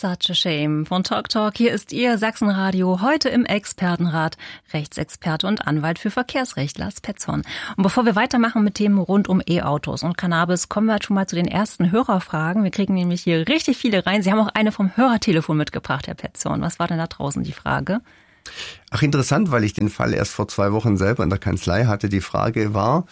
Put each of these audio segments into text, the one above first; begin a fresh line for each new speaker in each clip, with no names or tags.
Such a Shame von Talk Talk. Hier ist Ihr Sachsenradio, heute im Expertenrat. Rechtsexperte und Anwalt für Verkehrsrecht, Lars Petzhorn. Und bevor wir weitermachen mit Themen rund um E-Autos und Cannabis, kommen wir schon mal zu den ersten Hörerfragen. Wir kriegen nämlich hier richtig viele rein. Sie haben auch eine vom Hörertelefon mitgebracht, Herr Petzhorn. Was war denn da draußen die Frage?
Ach, interessant, weil ich den Fall erst vor 2 Wochen selber in der Kanzlei hatte. Die Frage war,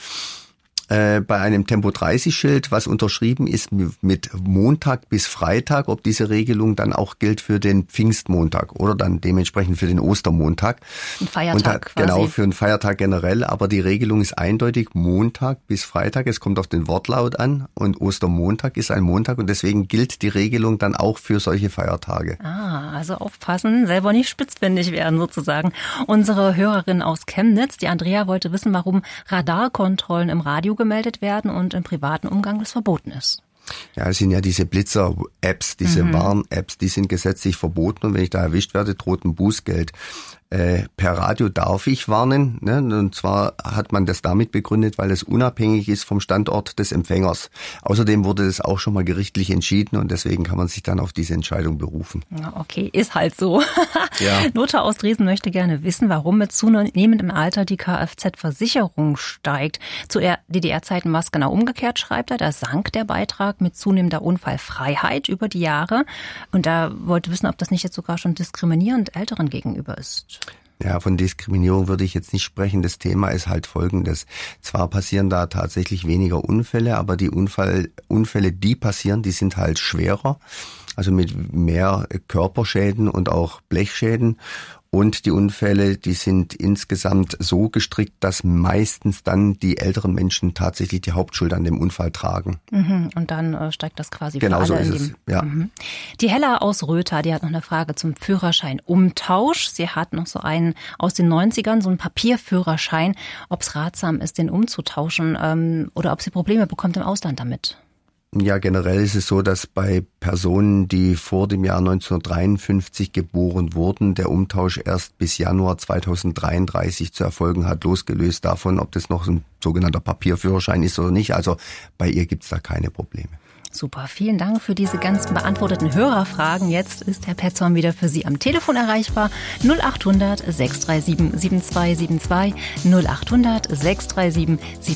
bei einem Tempo-30-Schild, was unterschrieben ist mit Montag bis Freitag, ob diese Regelung dann auch gilt für den Pfingstmontag oder dann dementsprechend für den Ostermontag.
Ein Feiertag quasi.
Genau, für einen Feiertag generell. Aber die Regelung ist eindeutig Montag bis Freitag. Es kommt auf den Wortlaut an und Ostermontag ist ein Montag und deswegen gilt die Regelung dann auch für solche Feiertage.
Also aufpassen, selber nicht spitzfindig werden sozusagen. Unsere Hörerin aus Chemnitz, die Andrea, wollte wissen, warum Radarkontrollen im Radio gemeldet werden und im privaten Umgang das verboten ist.
Ja, es sind ja diese Blitzer-Apps, diese Warn-Apps, die sind gesetzlich verboten und wenn ich da erwischt werde, droht ein Bußgeld. Per Radio darf ich warnen, ne? Und zwar hat man das damit begründet, weil es unabhängig ist vom Standort des Empfängers. Außerdem wurde das auch schon mal gerichtlich entschieden und deswegen kann man sich dann auf diese Entscheidung berufen.
Okay, ist halt so.
Ja.
Lothar aus Dresden möchte gerne wissen, warum mit zunehmendem Alter die Kfz-Versicherung steigt. Zu DDR-Zeiten war es genau umgekehrt, schreibt er. Da sank der Beitrag mit zunehmender Unfallfreiheit über die Jahre. Und da wollte wissen, ob das nicht jetzt sogar schon diskriminierend Älteren gegenüber ist.
Ja, von Diskriminierung würde ich jetzt nicht sprechen. Das Thema ist halt folgendes. Zwar passieren da tatsächlich weniger Unfälle, aber die Unfälle, die passieren, die sind halt schwerer. Also mit mehr Körperschäden und auch Blechschäden. Und die Unfälle, die sind insgesamt so gestrickt, dass meistens dann die älteren Menschen tatsächlich die Hauptschuld an dem Unfall tragen.
Und dann steigt das quasi
genau
für alle
so ist es, ja.
Die Hella aus Rötha, die hat noch eine Frage zum Führerschein-Umtausch. Sie hat noch so einen aus den 90ern, so einen Papierführerschein, ob es ratsam ist, den umzutauschen oder ob sie Probleme bekommt im Ausland damit.
Ja, generell ist es so, dass bei Personen, die vor dem Jahr 1953 geboren wurden, der Umtausch erst bis Januar 2033 zu erfolgen hat, losgelöst davon, ob das noch ein sogenannter Papierführerschein ist oder nicht. Also bei ihr gibt's da keine Probleme.
Super, vielen Dank für diese ganzen beantworteten Hörerfragen. Jetzt ist Herr Petzhorn wieder für Sie am Telefon erreichbar. 0800 637 7272, 0800 637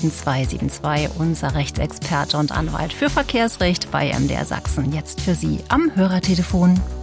7272. Unser Rechtsexperte und Anwalt für Verkehrsrecht bei MDR Sachsen. Jetzt für Sie am Hörertelefon.